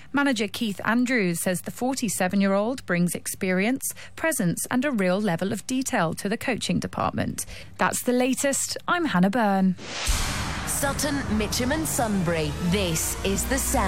Manager Keith Andrews says the 47-year-old brings experience, presence and a real level of detail to the coaching department. That's the latest. I'm Hannah Byrne. Sutton, Mitcham and Sunbury. This is The Sound.